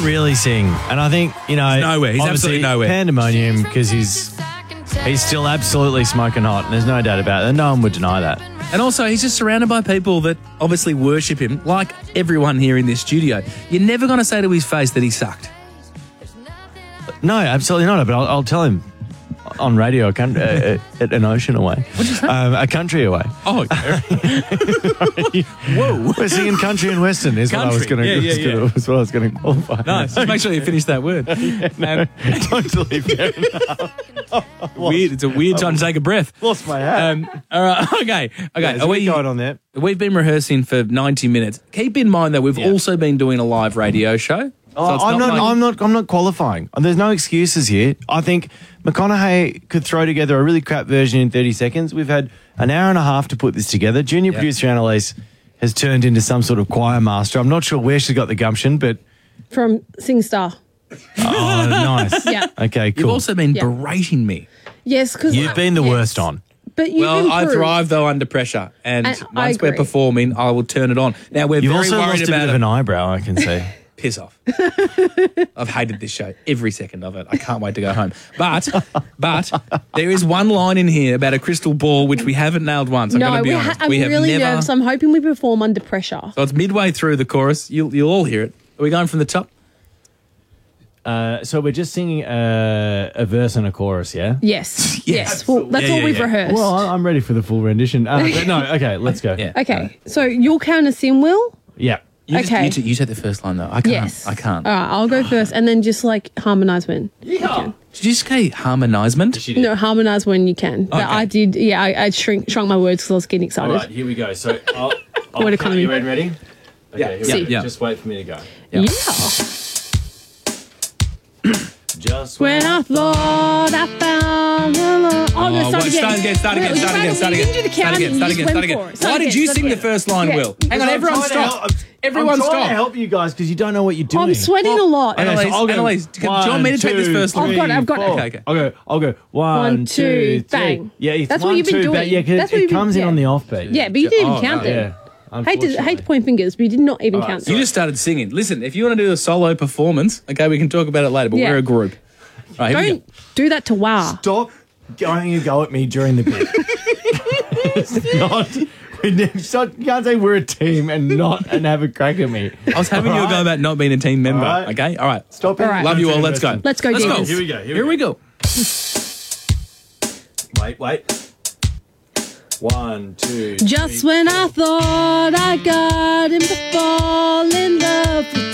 really sing, and I think He's nowhere. He's absolutely nowhere. Pandemonium, because he's still absolutely smoking hot, and there's no doubt about it. And no one would deny that. And also, he's just surrounded by people that obviously worship him, like everyone here in this studio. You're never going to say to his face that he sucked. No, absolutely not. But I'll tell him on radio at an ocean away. What'd you say? A country away. Oh, Whoa! We're singing country and western. Is what I was going to. Is what I was going to qualify. Nice. Just make sure you finish that word. Totally fair enough. Weird. It's a weird time to take a breath. Lost my hat. All right. Okay. Yeah, so we going on there? We've been rehearsing for 90 minutes. Keep in mind that we've also been doing a live radio show. Oh, So I'm not qualifying. There's no excuses here. I think McConaughey could throw together a really crap version in 30 seconds. We've had an hour and a half to put this together. Junior producer Annalise has turned into some sort of choir master. I'm not sure where she got the gumption, but From SingStar. oh, nice. Yeah. Okay, cool. You've also been berating me. Yes, because You've been the worst on. But you've Well, I improved. thrive though under pressure, and I once we're agree. performing, I will turn it on. Now we're You've very also worried lost a bit about of an eyebrow, I can see. Piss off. I've hated this show, every second of it. I can't wait to go home. But there is one line in here about a crystal ball which we haven't nailed once. I'm going to be honest. I'm We have really never. nervous. I'm hoping we perform under pressure. So it's midway through the chorus. You'll all hear it. Are we going from the top? So we're just singing a verse and a chorus, yeah? Yes. Yeah, Yes. Well, that's all we've rehearsed. Well, I'm ready for the full rendition. But no, okay, let's go. Yeah. Okay. So you'll count us in, Will? Yeah. You take the first line though. I can't. Yes. I can't. All right, I'll go first and then just harmonise when you can. Did you just say harmonisement? No, harmonise when you can. But Okay. I did, I shrunk my words because I was getting excited. All right, here we go. So I'll Word economy. You ready? Okay, Yeah. here we go. Yeah. Just wait for me to go. Yeah. Just When I thought I found the love. Oh, no, start again. Start again. You didn't do the counting, you just went for it. Why did you sing the first line, Yeah. Will? Hang on, everyone stop. Everyone I'm trying stop. to help you guys because you don't know what you're doing. I'm sweating a lot. Okay, so I'll go Annalise, do you want me to take this first line? I've got it. Okay. I'll go. One, One, two, two, three. bang. Yeah, it's That's what one, you've been two, doing. bang. Yeah, That's because what it you've been- comes in yeah. on the offbeat. Yeah, but you didn't even count it. Yeah. Hate to point fingers, but you did not even count You it. just started singing. Listen, if you want to do a solo performance, okay, we can talk about it later, but Yeah. we're a group. All right, here we Don't do that to Wow. Stop going and go at me during the bit. It's not. You can't say we're a team and have a crack at me. I was having you a go about not being a team member. All right. Okay, all right. Stop it. All right. Love you all. Let's go. Let's go, Divas. Here we go. Here we go. Wait. 1, 2, Just when I thought I got him to fall in love with